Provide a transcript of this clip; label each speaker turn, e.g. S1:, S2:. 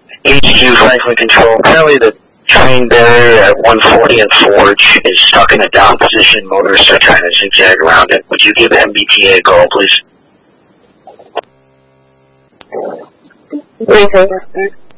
S1: HQ Franklin Control. Apparently the train barrier at 140 and Forge is stuck in a down position. Motorists are trying to zigzag around it. Would you give MBTA a call, please?
S2: Briefing.